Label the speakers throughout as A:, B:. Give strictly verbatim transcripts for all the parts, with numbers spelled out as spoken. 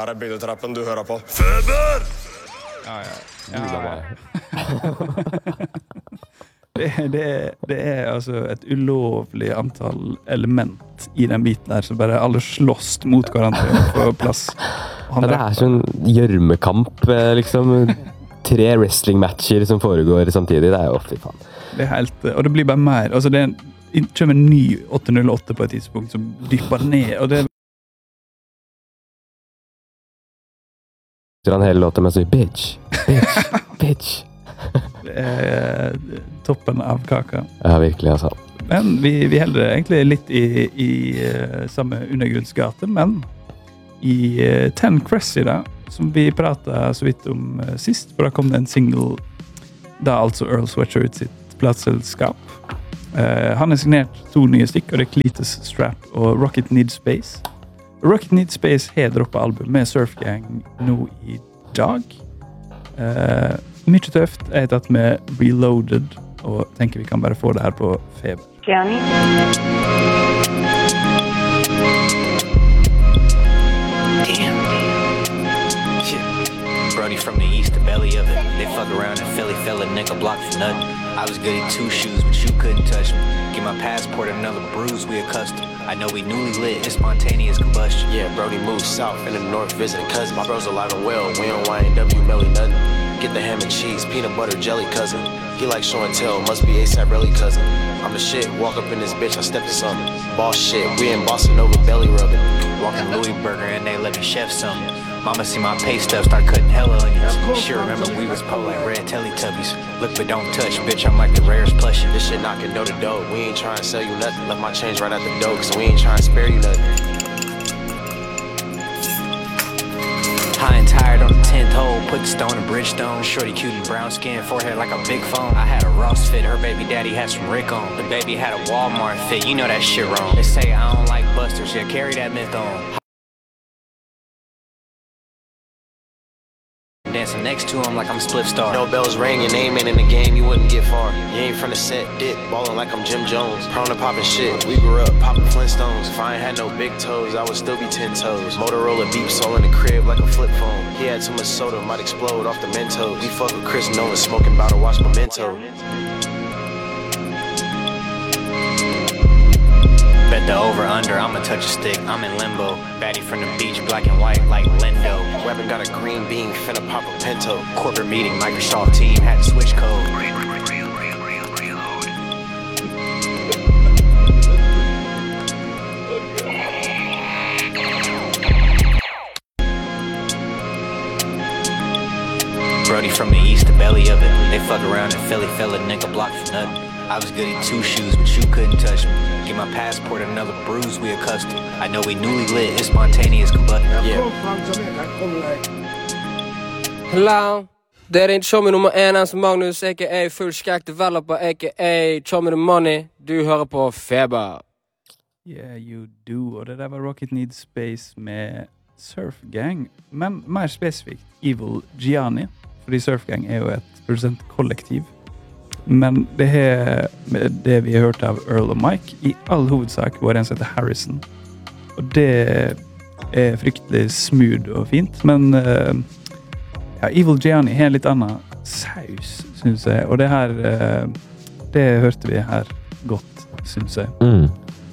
A: här är biltrappen du hører på. Feber!
B: Ja, ja. ja, ja. det, det, er, det er altså et ulovlig antall element i den biten der, så bare alle slåss mot hverandre på plass.
C: Ja, det er sånn gjørmekamp, liksom. Tre wrestling-matcher som foregår samtidig. Det er jo, fy faen.
B: Det er helt, og det blir bare mer. Altså, det er en, det kommer en ny åtte null åtte på et tidspunkt som dypper ned, og det
C: Så han hele låta med å si bitch, bitch, bitch.
B: Det er toppen av kaka.
C: Ja, virkelig, altså.
B: Men vi, vi holder egentlig litt i, i uh, samme undergrunnsgate, men i uh, Ten Cressida, som vi pratet så vidt om uh, sist, for da kom det en single, da altså Earl Sweatshirt sitt platsselskap. Uh, han er signert to nye stikk, og det er Cletus Strap og Rocket Need Space. Rocket Need Space har droppet album med Surf Gang nå i dag. Uh, mye tøft. Jeg har tatt med Reloaded, og tenker vi kan bare få det her på Feber.
D: Gianni.
E: Damn. Shit. Brody from the east, the belly of it. They fuck around in Philly, fell a nigga block for nothing. I was good at two shoes, but you couldn't touch me. Get my passport, another bruise we accustomed. I know we newly lit, it's spontaneous combustion.
F: Yeah, Brody moved south in the north visiting cousins. My bros alive and well, we on Y N W, Melly nothing. Get the ham and cheese, peanut butter jelly cousin. He like show and tell, must be ASAP Relly cousin. I'm the shit, walk up in this bitch, I step to something. Boss shit, we in Boston over belly rubbing.
E: Walking Louis Burger and they let me chef something. Mama see my pay stuff, start cutting hella onions. She remember we was po like red Teletubbies. Look but don't touch, bitch, I'm like the rarest plushie.
F: This shit knocking door to door, we ain't trying to sell you nothing. Left my change right out the door, cause we ain't trying to spare you nothing.
E: High and tired on the tenth hole, put the stone in Bridgestone. Shorty cute and brown skin, forehead like a big phone. I had a Ross fit, her baby daddy had some Rick on. The baby had a Walmart fit, you know that shit wrong. They say I don't like busters, yeah, carry that myth on. Dancing next to him like I'm Spliff Star.
F: No bells ring, your name ain't in the game, you wouldn't get far. You ain't from the set, dip, ballin' like I'm Jim Jones. Prone to poppin' shit, we grew up poppin' Flintstones. If I ain't had no big toes, I would still be ten toes. Motorola beep soul in the crib like a flip phone. He had too much soda, might explode off the Mentos. We fuck with Chris Nolan, smoking bottle, watch Memento.
E: Bet the over under, I'ma touch a stick, I'm in limbo. Baddie from the beach, black and white like Lindo.
F: Weapon got a green bean, finna pop a Pinto.
E: Corporate meeting, Microsoft team, had to switch code. Brody from the east, the belly of it. They fuck around in Philly, fell a nigga block for nothing. I was good at two shoes, but you couldn't touch me. Get my passport, another bruise we accustomed. I know we newly lit, it's spontaneous combustion. Yeah.
G: Hello, det är inte Tjommy nummer en, alltså Magnus, a k a. Full Skack Developer, a k a. Tjommy the Money. Du hører på Feber.
B: Yeah, you do. Og det der var Rocket Need Space med Surf Gang. Men mer spesifikt Evil Gianni. Fordi Surf Gang er jo et produsentkollektiv. Men det, her, det vi har hørt av Earl og Mike, i all hovedsak var en som heter Harrison. Og det er fryktelig smooth og fint, men uh, ja, Evil Gianni har en litt annen saus, synes jeg. Og det her, uh, det hørte vi her godt, synes jeg.
C: Mm.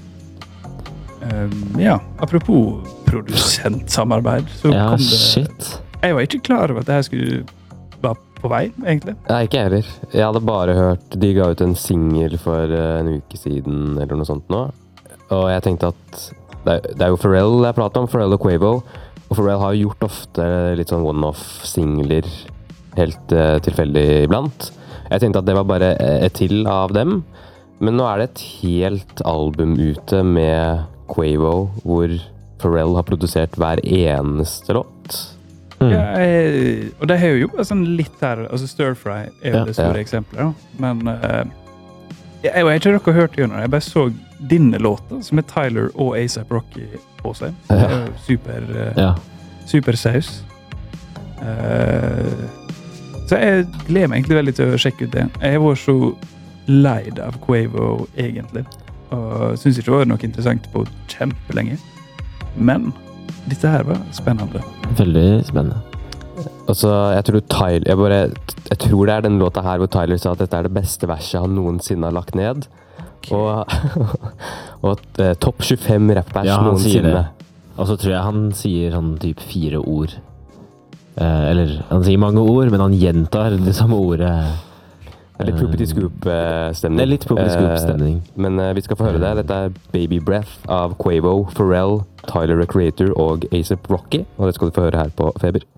B: Um, ja, apropos produsentsamarbeid, så
C: ja,
B: kom det...
C: shit.
B: Jeg var ikke klar over at det her skulle være på vei, egentlig.
C: Nei, ikke heller. Jeg hadde bare hørt de ga ut en single for en uke siden, eller noe sånt nå. Og jeg tenkte at det er, det er jo Pharrell jeg prater om, Pharrell og Quavo. Og Pharrell har gjort ofte litt sånn one-off-singler helt uh, tilfeldig iblant. Jeg tenkte at det var bare et til av dem. Men nå er det et helt album ute med Quavo, hvor Pharrell har produsert hver eneste låt.
B: Mm. Ja, jeg, og det har jo jobbet sånn litt her, altså Stir Fry er jo ja, det store ja. Eksempler da. Men uh, jeg, jeg har ikke dere hørt gjennom det, jeg bare så dine låter som er Tyler og A$AP Rocky på seg. Det er jo super, uh, ja. Super saus. Uh, så jeg gleder meg egentlig veldig til å sjekke ut det. Jeg var så leid av Quavo egentlig, og synes ikke det var noe interessant på kjempelenge. Men dette her var spennende.
D: Veldig spennende.
C: Og så, jeg tror Tyler, jeg bare, jeg tror det er den låta her hvor Tyler sa at dette er det beste verset han noensinne har lagt ned. Og, og uh, topp tjuefem rappvers
D: Ja, han sier
C: noensinne.
D: det. Og så tror jeg han sier sånn typ fire ord. Eh, eller, han sier mange ord, men han gjentar det samme ordet.
C: Det er litt Poopity Scoop-stemning.
D: Det er litt Poopity Scoop-stemning.
C: Eh, men uh, vi skal få høre det. Dette er Baby Breath av Quavo, Pharrell, Tyler, the Creator og A$AP Rocky. Og det skal du få høre her på Feber.